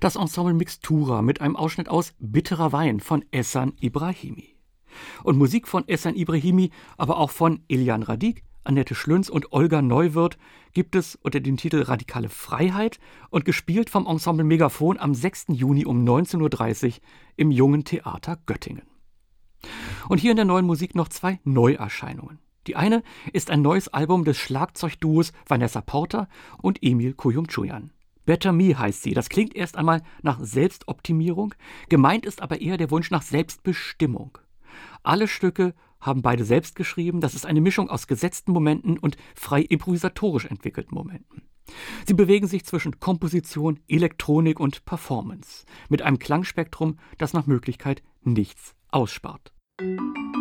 Das Ensemble Mixtura mit einem Ausschnitt aus Bitterer Wein von Ehsan Ibrahimi. Und Musik von Ehsan Ibrahimi, aber auch von Elian Radic, Annette Schlünz und Olga Neuwirth gibt es unter dem Titel Radikale Freiheit und gespielt vom Ensemble Megaphon am 6. Juni um 19:30 Uhr im Jungen Theater Göttingen. Und hier in der neuen Musik noch 2 Neuerscheinungen. Die eine ist ein neues Album des Schlagzeugduos Vanessa Porter und Emil Kuyumchuyan. Better Me heißt sie. Das klingt erst einmal nach Selbstoptimierung, gemeint ist aber eher der Wunsch nach Selbstbestimmung. Alle Stücke haben beide selbst geschrieben. Das ist eine Mischung aus gesetzten Momenten und frei improvisatorisch entwickelten Momenten. Sie bewegen sich zwischen Komposition, Elektronik und Performance mit einem Klangspektrum, das nach Möglichkeit nichts ausspart.